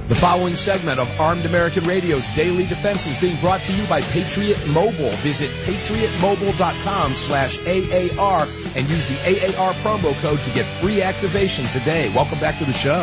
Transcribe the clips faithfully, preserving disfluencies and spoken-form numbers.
The following segment of Armed American Radio's Daily Defense is being brought to you by Patriot Mobile. Visit patriotmobile.com slash AAR and use the A A R promo code to get free activation today. Welcome back to the show.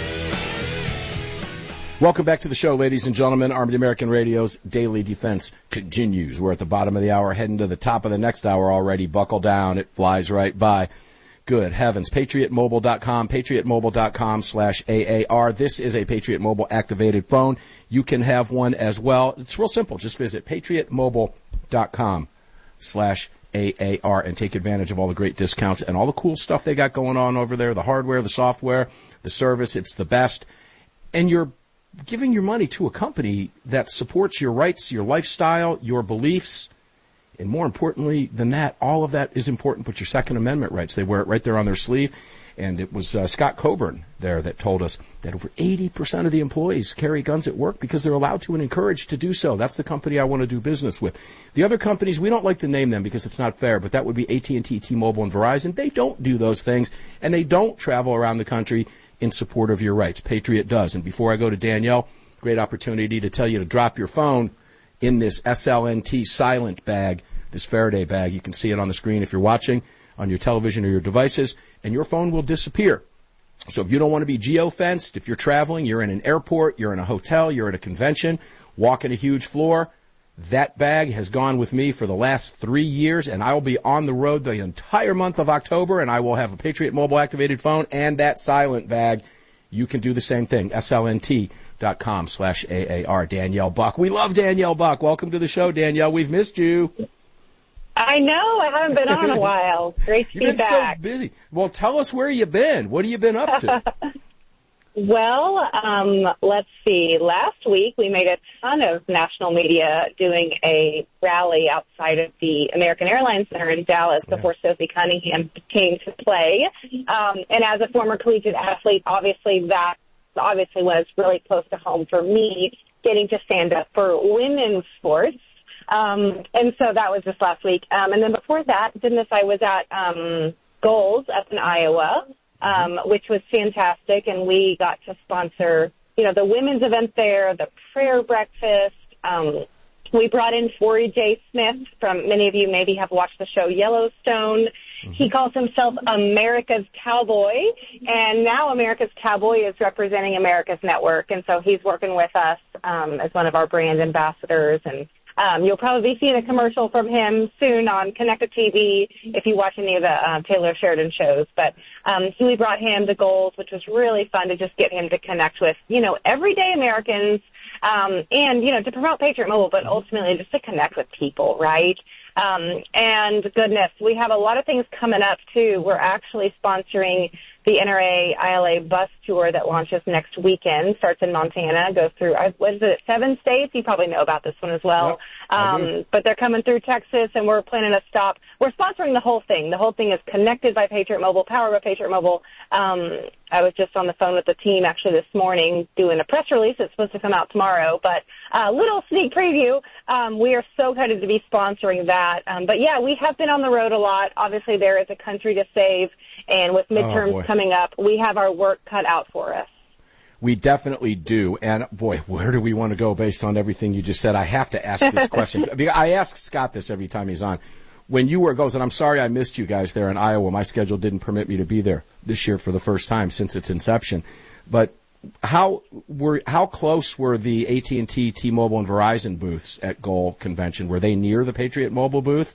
Welcome back to the show, ladies and gentlemen. Armed American Radio's Daily Defense continues. We're at the bottom of the hour, heading to the top of the next hour already. Buckle down. It flies right by. Good heavens. patriot mobile dot com, patriot mobile dot com slash A A R. This is a Patriot Mobile activated phone. You can have one as well. It's real simple. Just visit patriot mobile dot com slash A A R and take advantage of all the great discounts and all the cool stuff they got going on over there. The hardware, the software, the service. It's the best. And you're giving your money to a company that supports your rights, your lifestyle, your beliefs. And more importantly than that, all of that is important, but your Second Amendment rights. They wear it right there on their sleeve. And it was uh, Scott Coburn there that told us that over eighty percent of the employees carry guns at work because they're allowed to and encouraged to do so. That's the company I want to do business with. The other companies, we don't like to name them because it's not fair, but that would be A T and T, T-Mobile, and Verizon. They don't do those things, and they don't travel around the country in support of your rights. Patriot does. And before I go to Danielle, great opportunity to tell you to drop your phone in this S L N T silent bag, this Faraday bag. You can see it on the screen if you're watching on your television or your devices, and your phone will disappear. So if you don't want to be geo-fenced, if you're traveling, you're in an airport, you're in a hotel, you're at a convention, walking a huge floor, that bag has gone with me for the last three years, and I will be on the road the entire month of October, and I will have a Patriot Mobile activated phone and that silent bag. You can do the same thing. S L N T dot com slash A A R. Danielle Buck. We love Danielle Buck. Welcome to the show, Danielle. We've missed you. I know. I haven't been on a while. Great to You've be been back. so busy. Well, tell us where you've been. What have you been up to? Well, um, let's see. Last week, we made a ton of national media doing a rally outside of the American Airlines Center in Dallas yeah. before Sophie Cunningham came to play. Um, and as a former collegiate athlete, obviously that obviously was really close to home for me, getting to stand up for women's sports. Um, and so that was just last week. Um, and then before that, goodness, I was at um, Goals up in Iowa. Um, which was fantastic, and we got to sponsor, you know, the women's event there, the prayer breakfast. Um, we brought in Forey J. Smith from, many of you maybe have watched the show Yellowstone. Mm-hmm. He calls himself America's Cowboy, and now America's Cowboy is representing America's Network, and so he's working with us um, as one of our brand ambassadors, and Um, you'll probably be seeing a commercial from him soon on Connected T V if you watch any of the uh, Taylor Sheridan shows. But um, so we brought him the Goals, which was really fun to just get him to connect with, you know, everyday Americans um, and, you know, to promote Patriot Mobile, but ultimately just to connect with people, right? Um, and goodness, we have a lot of things coming up, too. We're actually sponsoring the N R A I L A bus tour that launches next weekend, starts in Montana, goes through, what is it, seven states? You probably know about this one as well. Yep, um, but they're coming through Texas, and we're planning to stop. We're sponsoring the whole thing. The whole thing is connected by Patriot Mobile, powered by Patriot Mobile. Um, I was just on the phone with the team actually this morning doing a press release. It's supposed to come out tomorrow, but a uh, little sneak preview. Um, we are so excited to be sponsoring that. Um, but, yeah, we have been on the road a lot. Obviously, there is a country to save. And with midterms oh, coming up, we have our work cut out for us. We definitely do. And, boy, where do we want to go based on everything you just said? I have to ask this question. I ask Scott this every time he's on. When you were goes, and I'm sorry I missed you guys there in Iowa. My schedule didn't permit me to be there this year for the first time since its inception. But how were how close were the A T and T, T-Mobile, and Verizon booths at Goal Convention? Were they near the Patriot Mobile booth?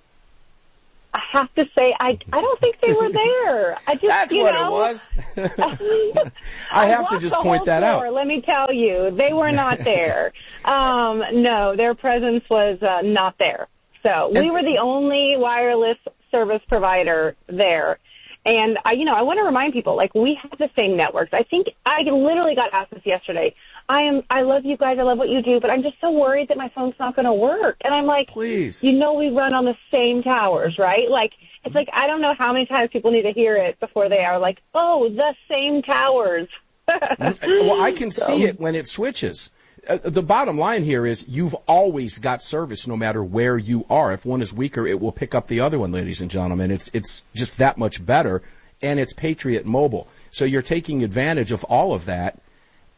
I have to say, I I don't think they were there. I just, That's you what know, it was. I have to just point that floor, out. Let me tell you, they were not there. um, no, their presence was uh, not there. So we were the only wireless service provider there. And, I, you know, I want to remind people, like, we have the same networks. I think I literally got asked this yesterday. I am, I love you guys. I love what you do, but I'm just so worried that my phone's not going to work. And I'm like, please, you know, we run on the same towers, right? Like, it's like, I don't know how many times people need to hear it before they are like, oh, the same towers. Well, I can so. see it when it switches. Uh, the bottom line here is you've always got service no matter where you are. If one is weaker, it will pick up the other one, ladies and gentlemen. It's it's just that much better, and it's Patriot Mobile. So you're taking advantage of all of that.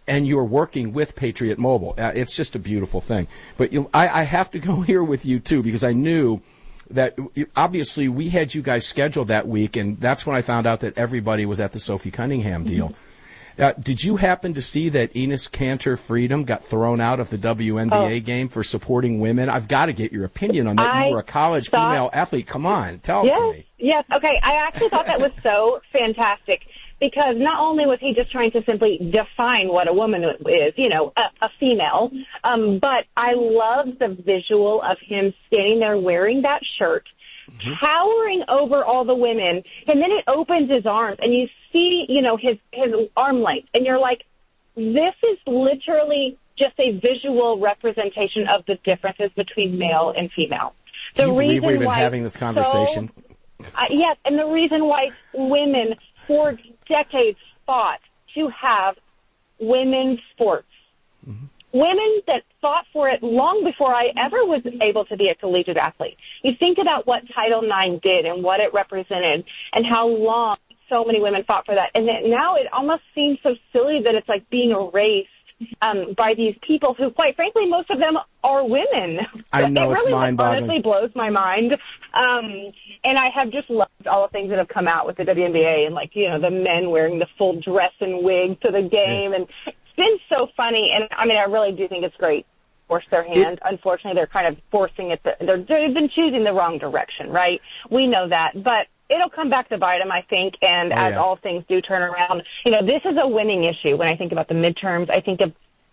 and you're working with Patriot Mobile. Uh, it's just a beautiful thing. But you, I, I have to go here with you, too, because I knew that obviously we had you guys scheduled that week, and that's when I found out that everybody was at the Sophie Cunningham deal. Mm-hmm. Uh, did you happen to see that Enes Kanter Freedom got thrown out of the W N B A oh. game for supporting women? I've got to get your opinion on that. I you were a college thought, female athlete. Come on, tell yes, it to me. Yes, okay. I actually thought that was so fantastic because not only was he just trying to simply define what a woman is, you know, a, a female, um, but I loved the visual of him standing there wearing that shirt, mm-hmm. towering over all the women, and then it opens his arms, and you see, you know, his, his arm length, and you're like, this is literally just a visual representation of the differences between male and female. The Can you believe reason we've been why having this conversation? So, uh, yes, and the reason why women for decades fought to have women's sports. Mm-hmm. Women that fought for it long before I ever was able to be a collegiate athlete. You think about what Title nine did and what it represented and how long so many women fought for that. And that now it almost seems so silly that it's like being erased um, by these people who, quite frankly, most of them are women. I know, it it's really mind-boggling. honestly blows my mind. Um, and I have just loved all the things that have come out with the W N B A and, like, you know, the men wearing the full dress and wig to the game. Yeah. And it's been so funny. And, I mean, I really do think it's great. Force their hand. It, Unfortunately, they're kind of forcing it. To, they're, they've been choosing the wrong direction, right? We know that. But it'll come back to bite them, I think, and oh, as yeah. all things do turn around. You know, this is a winning issue. When I think about the midterms, I think of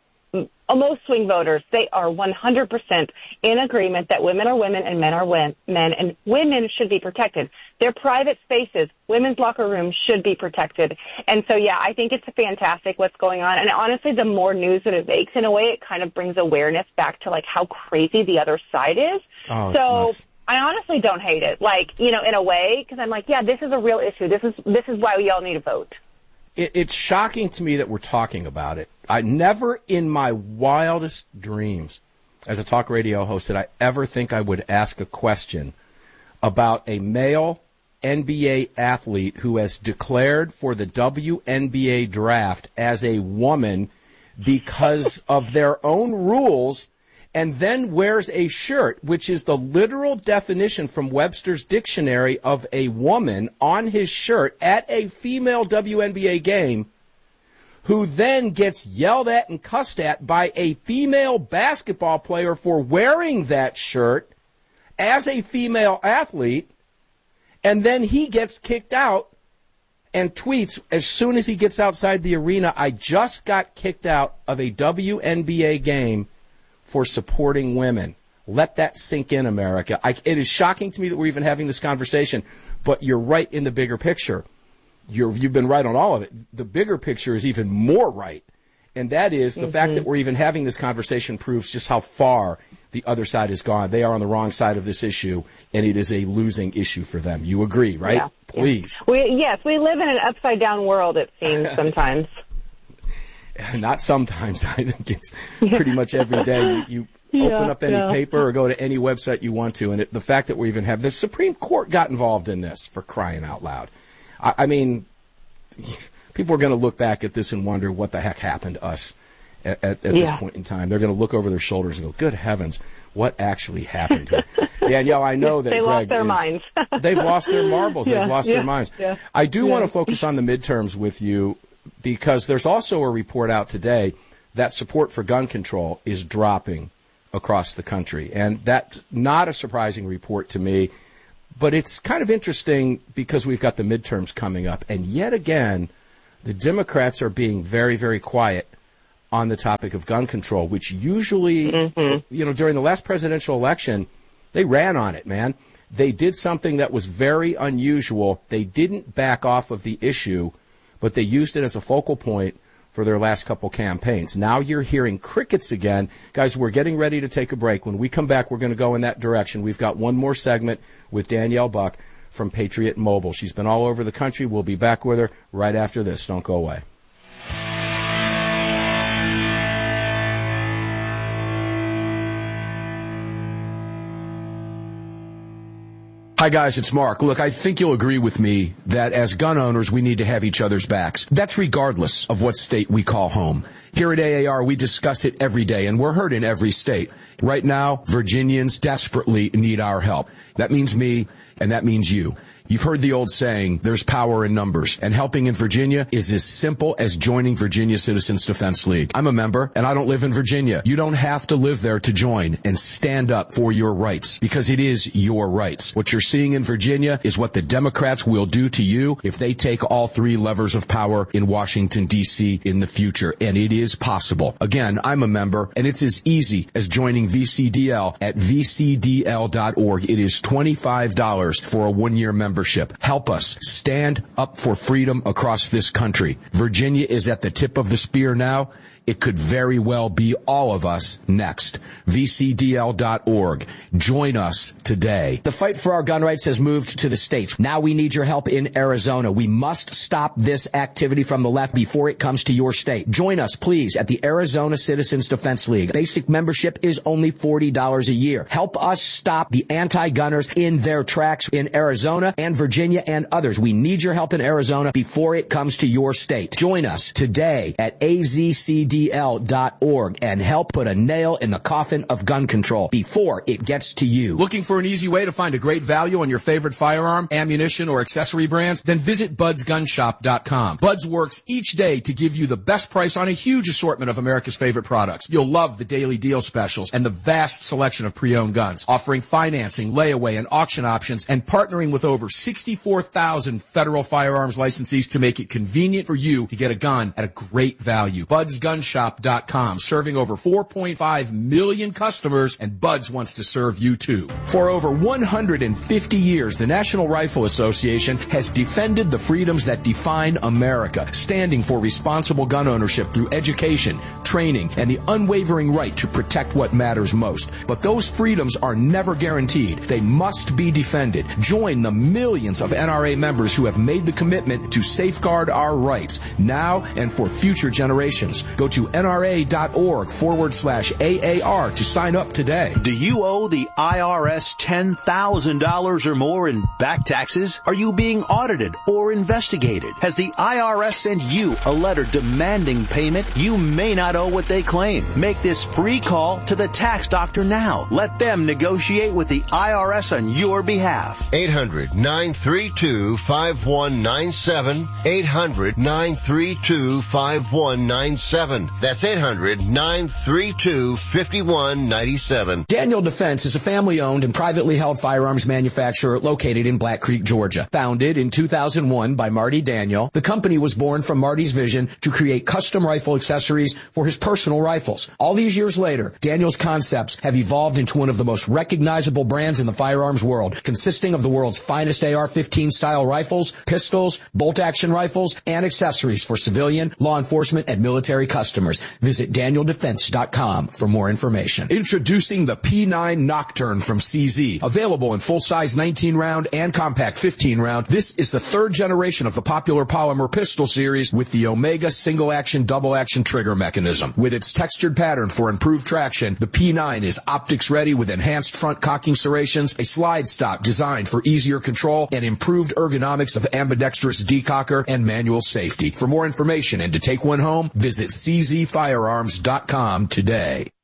most swing voters. They are one hundred percent in agreement that women are women and men are men, and women should be protected. Their private spaces, women's locker rooms should be protected. And so, yeah, I think it's fantastic what's going on. And honestly, the more news that it makes, in a way, it kind of brings awareness back to, like, how crazy the other side is. Oh, so nuts. I honestly don't hate it, like, you know, in a way, because I'm like, yeah, this is a real issue. This is this is why we all need to vote. It, it's shocking to me that we're talking about it. I never in my wildest dreams as a talk radio host did I ever think I would ask a question about a male N B A athlete who has declared for the W N B A draft as a woman because of their own rules and then wears a shirt, which is the literal definition from Webster's Dictionary of a woman on his shirt at a female W N B A game, who then gets yelled at and cussed at by a female basketball player for wearing that shirt as a female athlete, and then he gets kicked out and tweets as soon as he gets outside the arena, I just got kicked out of a W N B A game for supporting women. Let that sink in, America. I, it is shocking to me that we're even having this conversation, but you're right in the bigger picture. You're, you've been right on all of it. The bigger picture is even more right, and that is the mm-hmm. fact that we're even having this conversation proves just how far the other side has gone. They are on the wrong side of this issue, and it is a losing issue for them. You agree, right? Yeah. Please. Yeah. We, yes, we live in an upside-down world, it seems, sometimes. Not sometimes. I think it's pretty much every day. You, you yeah, open up any yeah. paper or go to any website you want to, and it, the fact that we even have the Supreme Court got involved in this, for crying out loud. I, I mean, people are going to look back at this and wonder what the heck happened to us at, at, at yeah. this point in time. They're going to look over their shoulders and go, good heavens, what actually happened here? Danielle, I know that they Greg lost their is, minds. They've lost their marbles. Yeah, they've lost yeah, their minds. Yeah, I do yeah. want to focus on the midterms with you, because there's also a report out today that support for gun control is dropping across the country. And that's not a surprising report to me, but it's kind of interesting because we've got the midterms coming up. And yet again, the Democrats are being very, very quiet on the topic of gun control, which usually, mm-hmm. you know, during the last presidential election, they ran on it, man. They did something that was very unusual. They didn't back off of the issue, but they used it as a focal point for their last couple campaigns. Now you're hearing crickets again. Guys, we're getting ready to take a break. When we come back, we're going to go in that direction. We've got one more segment with Danielle Buck from Patriot Mobile. She's been all over the country. We'll be back with her right after this. Don't go away. Hi, guys, it's Mark. Look, I think you'll agree with me that as gun owners, we need to have each other's backs. That's regardless of what state we call home. Here at A A R, we discuss it every day, and we're heard in every state. Right now, Virginians desperately need our help. That means me, and that means you. You've heard the old saying, there's power in numbers, and helping in Virginia is as simple as joining Virginia Citizens Defense League. I'm a member, and I don't live in Virginia. You don't have to live there to join and stand up for your rights, because it is your rights. What you're seeing in Virginia is what the Democrats will do to you if they take all three levers of power in Washington, D C in the future, and it is possible. Again, I'm a member, and it's as easy as joining V C D L at v c d l dot org. It is twenty-five dollars for a one-year membership. Help us stand up for freedom across this country. Virginia is at the tip of the spear now. It could very well be all of us next. v c d l dot org. Join us today. The fight for our gun rights has moved to the states. Now we need your help in Arizona. We must stop this activity from the left before it comes to your state. Join us, please, at the Arizona Citizens Defense League. Basic membership is only forty dollars a year. Help us stop the anti-gunners in their tracks in Arizona and Virginia and others. We need your help in Arizona before it comes to your state. Join us today at a z c d l dot org and help put a nail in the coffin of gun control before it gets to you. Looking for an easy way to find a great value on your favorite firearm, ammunition, or accessory brands? Then visit buds gun shop dot com. Buds works each day to give you the best price on a huge assortment of America's favorite products. You'll love the daily deal specials and the vast selection of pre-owned guns, offering financing, layaway, and auction options, and partnering with over sixty-four thousand federal firearms licensees to make it convenient for you to get a gun at a great value. buds gun shop dot com, serving over four point five million customers, and Buds wants to serve you too. For over one hundred fifty years, the National Rifle Association has defended the freedoms that define America, standing for responsible gun ownership through education, training, and the unwavering right to protect what matters most. But those freedoms are never guaranteed. They must be defended. Join the millions of N R A members who have made the commitment to safeguard our rights now and for future generations. Go to nra.org forward slash AAR to sign up today. Do you owe the I R S ten thousand dollars or more in back taxes? Are you being audited or investigated? Has the I R S sent you a letter demanding payment? You may not owe what they claim. Make this free call to the tax doctor now. Let them negotiate with the I R S on your behalf. eight hundred nine three two five one nine seven. eight hundred nine three two five one nine seven. That's eight hundred nine three two five one nine seven. Daniel Defense is a family-owned and privately held firearms manufacturer located in Black Creek, Georgia. Founded in two thousand one by Marty Daniel, the company was born from Marty's vision to create custom rifle accessories for his personal rifles. All these years later, Daniel's concepts have evolved into one of the most recognizable brands in the firearms world, consisting of the world's finest A R fifteen style rifles, pistols, bolt-action rifles, and accessories for civilian, law enforcement, and military customers. Visit daniel defense dot com for more information. Introducing the P nine Nocturne from C Z. Available in full-size nineteen round and compact fifteen round, this is the third generation of the popular polymer pistol series with the Omega single-action, double-action trigger mechanism. With its textured pattern for improved traction, the P nine is optics-ready with enhanced front cocking serrations, a slide stop designed for easier control, and improved ergonomics of ambidextrous decocker and manual safety. For more information and to take one home, visit c z firearms dot com today.